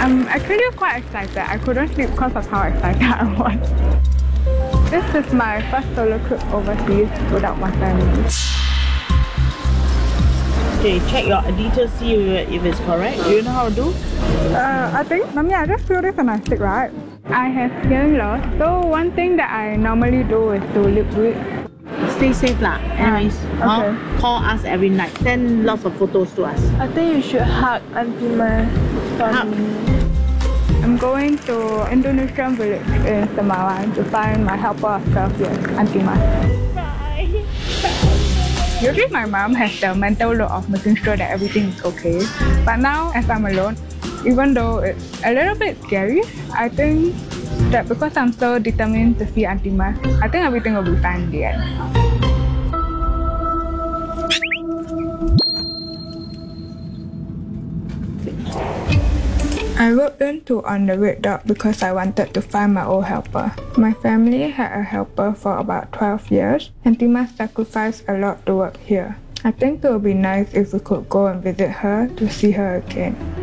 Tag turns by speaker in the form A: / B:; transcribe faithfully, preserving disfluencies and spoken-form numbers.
A: I'm actually quite excited. I couldn't sleep because of how excited I was. This is my first solo trip overseas without my family.
B: Okay, check your details, see if it's correct. Do you know how to do?
A: Uh, I think, Mommy, I just feel this and I stick, right? I have hearing loss, so one thing that I normally do is to lip read.
B: Stay safe lah. Anyways,
A: Ah, okay.
B: huh? Call us every night. Send lots of photos to us.
C: I think you should hug Auntie Ma for
B: Hug.
C: me.
A: I'm going to Indonesian village in Semawan to find my helper of twelve years, Auntie Ma.
C: Bye.
A: Usually my mom has the mental load of making sure that everything is okay. But now, as I'm alone, even though it's a little bit scary, I think that because I'm so determined to see Auntie Ma, I think everything will be fine in the end. I wrote into on the red dot because I wanted to find my old helper. My family had a helper for about twelve years, and Tima sacrificed a lot to work here. I think it would be nice if we could go and visit her to see her again.